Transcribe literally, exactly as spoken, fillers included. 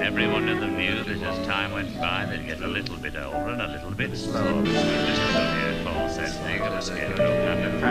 everyone in the view that as time went by, they'd get a little bit older and a little bit slower. This is going to be a false ending of a scarecrow kind of